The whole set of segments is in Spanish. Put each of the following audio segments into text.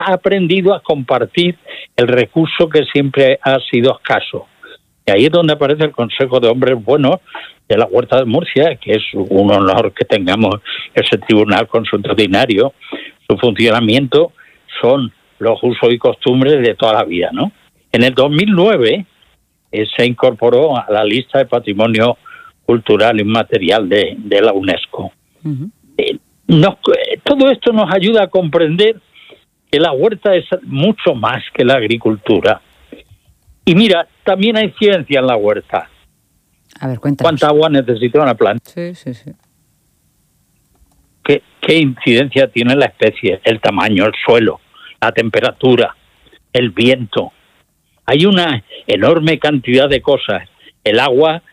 ha aprendido a compartir el recurso que siempre ha sido escaso. Y ahí es donde aparece el Consejo de Hombres Buenos de la Huerta de Murcia, que es un honor que tengamos ese tribunal consultadinario. Su funcionamiento son los usos y costumbres de toda la vida, ¿no? En el 2009 se incorporó a la lista de patrimonio cultural inmaterial de la UNESCO. Uh-huh. Todo esto nos ayuda a comprender que la huerta es mucho más que la agricultura. Y mira, también hay ciencia en la huerta. A ver, cuéntanos. ¿Cuánta agua necesita una planta? Sí. ¿Qué incidencia tiene la especie? El tamaño, el suelo, la temperatura, el viento. Hay una enorme cantidad de cosas. El agua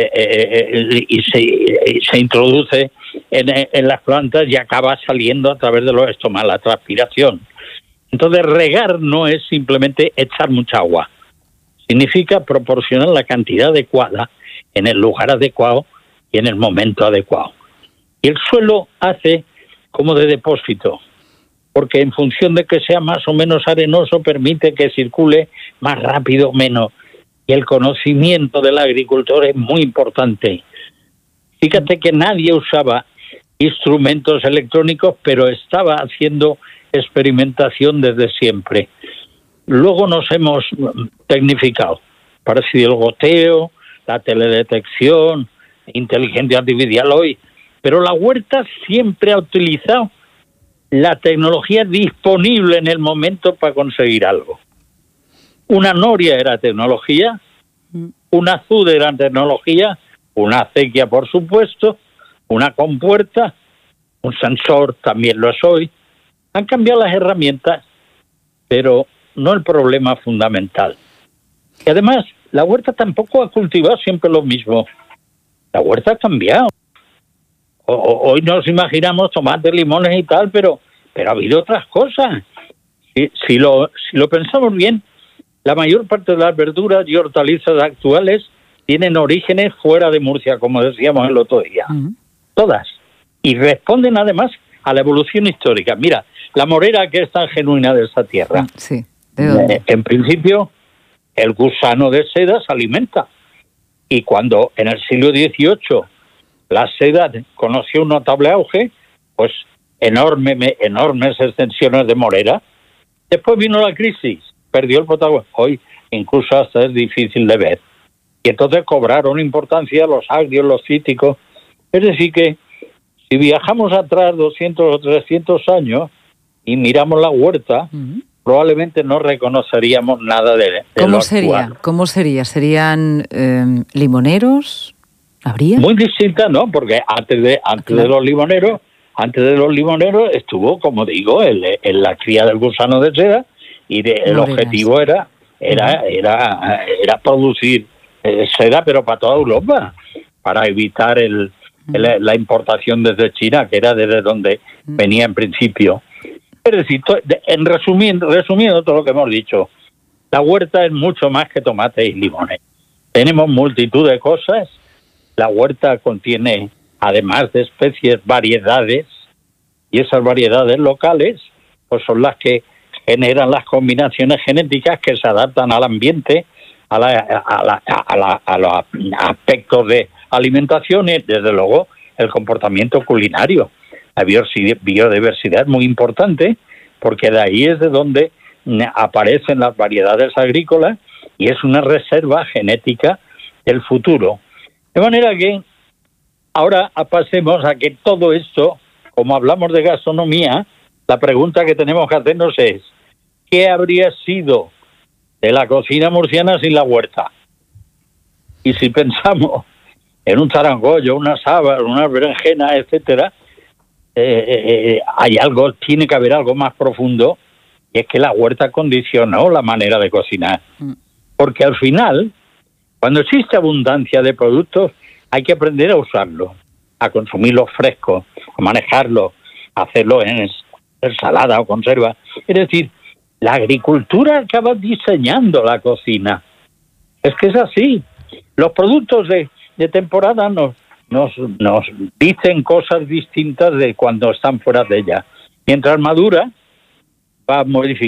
y se introduce en las plantas y acaba saliendo a través de los estómagos, la transpiración. Entonces, regar no es simplemente echar mucha agua. Significa proporcionar la cantidad adecuada en el lugar adecuado y en el momento adecuado. Y el suelo hace como de depósito, porque en función de que sea más o menos arenoso, permite que circule más rápido o menos. Y el conocimiento del agricultor es muy importante. Fíjate que nadie usaba instrumentos electrónicos, pero estaba haciendo experimentación desde siempre. Luego nos hemos tecnificado. Parece el goteo, la teledetección, inteligencia artificial hoy. Pero la huerta siempre ha utilizado la tecnología disponible en el momento para conseguir algo. Una noria era tecnología, un azud era tecnología, una acequia, por supuesto, una compuerta, un sensor también lo es hoy. Han cambiado las herramientas, pero no el problema fundamental. Y además, la huerta tampoco ha cultivado siempre lo mismo. La huerta ha cambiado. Hoy nos imaginamos tomates, limones y tal, pero ha habido otras cosas. Si lo pensamos bien, la mayor parte de las verduras y hortalizas actuales tienen orígenes fuera de Murcia, como decíamos el otro día. Uh-huh. Todas. Y responden además a la evolución histórica. Mira, la morera, que es tan genuina de esa tierra. Sí. ¿De dónde? En principio, el gusano de seda se alimenta. Y cuando en el siglo XVIII la seda conoció un notable auge, pues enormes extensiones de morera. Después vino la crisis, perdió el protagonismo. Hoy incluso hasta es difícil de ver. Y entonces cobraron importancia los agrios, los cítricos. Es decir que si viajamos atrás 200 o 300 años y miramos la huerta, uh-huh, probablemente no reconoceríamos nada de ¿Cómo sería? Actual. ¿Cómo sería? ¿Serían limoneros? ¿Habría? Muy distinta, ¿no? Porque antes de los limoneros estuvo, como digo, en la cría del gusano de seda, y el objetivo era producir seda, pero para toda Europa, para evitar la importación desde China, que era desde donde venía en principio. Es decir, resumiendo todo lo que hemos dicho, la huerta es mucho más que tomates y limones. Tenemos multitud de cosas. La huerta contiene, además de especies, variedades, y esas variedades locales pues son las que generan las combinaciones genéticas que se adaptan al ambiente, a los aspectos de alimentación y, desde luego, el comportamiento culinario. La biodiversidad es muy importante, porque de ahí es de donde aparecen las variedades agrícolas y es una reserva genética del futuro. De manera que ahora pasemos a que todo esto, como hablamos de gastronomía, la pregunta que tenemos que hacernos es: ¿qué habría sido de la cocina murciana sin la huerta? Y si pensamos en un zarangollo, unas habas, una berenjena, etcétera, tiene que haber algo más profundo, y es que la huerta condicionó la manera de cocinar. Porque al final, cuando existe abundancia de productos, hay que aprender a usarlos, a consumirlos frescos, a manejarlos, a hacerlos en ensalada o conserva. Es decir, la agricultura acaba diseñando la cocina. Es que es así. Los productos de temporada nos dicen cosas distintas de cuando están fuera de ella. Mientras madura, va a modificar